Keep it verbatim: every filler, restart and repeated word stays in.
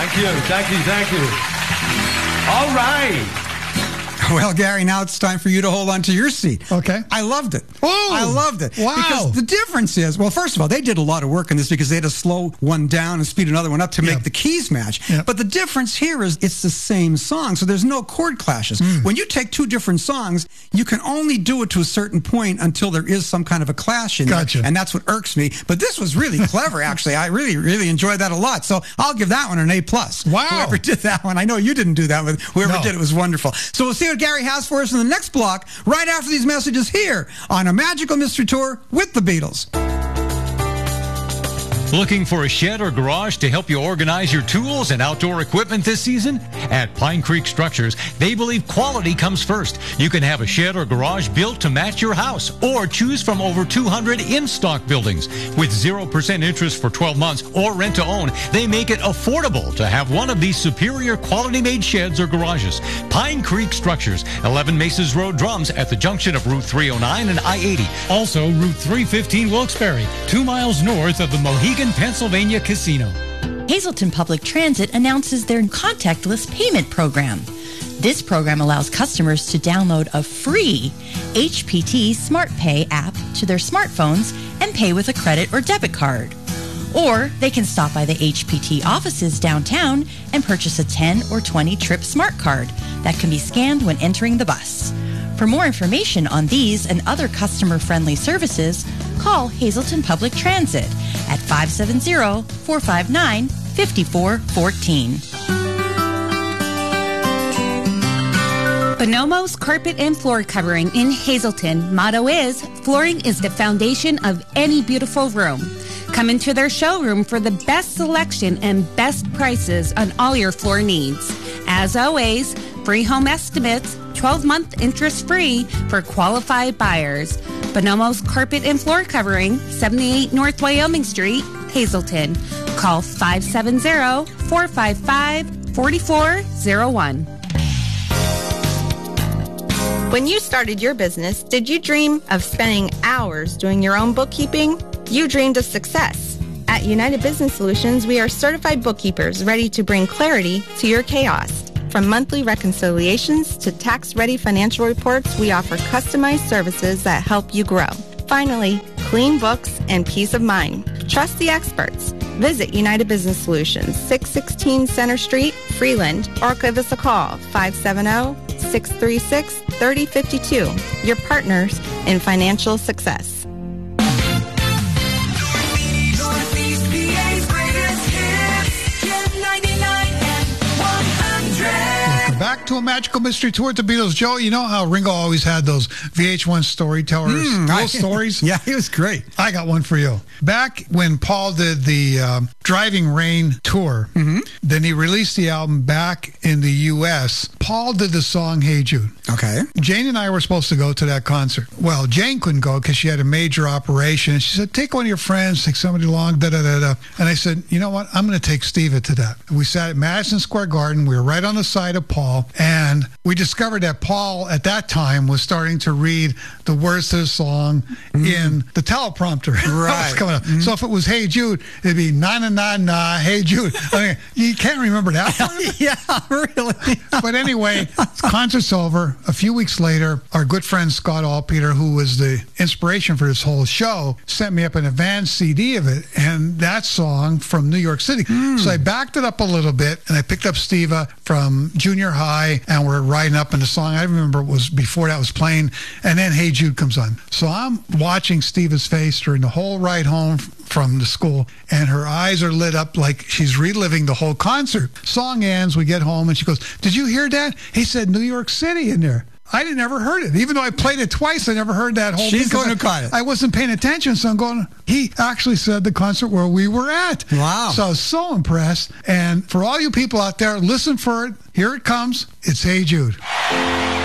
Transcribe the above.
Thank you, thank you, thank you. All right. Well, Gary, now it's time for you to hold on to your seat. Okay. I loved it. Oh, I loved it. Wow. Because the difference is, well, first of all, they did a lot of work in this because they had to slow one down and speed another one up to Yep. make the keys match. Yep. But the difference here is it's the same song, so there's no chord clashes. Mm. When you take two different songs, you can only do it to a certain point until there is some kind of a clash in Gotcha. there, and that's what irks me. But this was really clever, actually. I really, really enjoyed that a lot. So I'll give that one an A plus. Wow. Whoever did that one, I know you didn't do that, but whoever No. did it was wonderful. So we'll see what Gary has for us in the next block, right after these messages here on A Magical Mystery Tour with the Beatles. Looking for a shed or garage to help you organize your tools and outdoor equipment this season? At Pine Creek Structures, they believe quality comes first. You can have a shed or garage built to match your house or choose from over two hundred in-stock buildings. With zero percent interest for twelve months or rent to own, they make it affordable to have one of these superior quality-made sheds or garages. Pine Creek Structures, eleven Mesas Road, Drums, at the junction of Route three oh nine and I eighty. Also, Route three fifteen Wilkes-Barre, two miles north of the Mohegan, Pennsylvania Casino. Hazleton Public Transit announces their contactless payment program. This program allows customers to download a free H P T SmartPay app to their smartphones and pay with a credit or debit card. Or they can stop by the H P T offices downtown and purchase a ten or twenty trip smart card that can be scanned when entering the bus. For more information on these and other customer-friendly services, call Hazleton Public Transit at five seven zero, four five nine, five four one four. Bonomo's Carpet and Floor Covering in Hazleton motto is, flooring is the foundation of any beautiful room. Come into their showroom for the best selection and best prices on all your floor needs. As always, free home estimates, twelve-month interest-free for qualified buyers. Bonomo's Carpet and Floor Covering, seventy-eight North Wyoming Street, Hazleton. Call five seven zero, four five five, four four zero one. When you started your business, did you dream of spending hours doing your own bookkeeping? You dreamed of success. At United Business Solutions, we are certified bookkeepers ready to bring clarity to your chaos. From monthly reconciliations to tax-ready financial reports, we offer customized services that help you grow. Finally, clean books and peace of mind. Trust the experts. Visit United Business Solutions, six sixteen Center Street, Freeland, or give us a call, five seven zero, six three six, three zero five two. Your partners in financial success. Back to A Magical Mystery Tour with the Beatles. Joe, you know how Ringo always had those V H one storytellers, Mm, those I- stories? Yeah, he was great. I got one for you. Back when Paul did the um, Driving Rain tour, Mm-hmm. then he released the album back in the U S. Paul did the song Hey Jude. Okay. Jane and I were supposed to go to that concert. Well, Jane couldn't go because she had a major operation. She said, take one of your friends, take somebody along, da da da da. And I said, you know what? I'm going to take Steva to that. We sat at Madison Square Garden. We were right on the side of Paul. And we discovered that Paul, at that time, was starting to read the words to the song mm. in the teleprompter. Right. coming up. Mm. So if it was Hey Jude, it'd be na na na na, Hey Jude. I mean, you can't remember that part? Yeah, really. But anyway, concert's over. A few weeks later, our good friend Scott Allpeter, who was the inspiration for this whole show, sent me up an advanced C D of it, and that song from New York City. Mm. So I backed it up a little bit, and I picked up Steva from junior high, and we're riding up in the song. I remember it was before that was playing, and then Hey Jude comes on. So I'm watching Steva's face during the whole ride home from the school, and her eyes are lit up like she's reliving the whole concert. Song ends, we get home, and she goes, did you hear that? He said New York City in there. I didn't ever heard it. Even though I played it twice, I never heard that whole She's thing. going I, to caught it. I wasn't paying attention, so I'm going, he actually said the concert where we were at. Wow. So I was so impressed. And for all you people out there, listen for it. Here it comes. It's Hey Jude.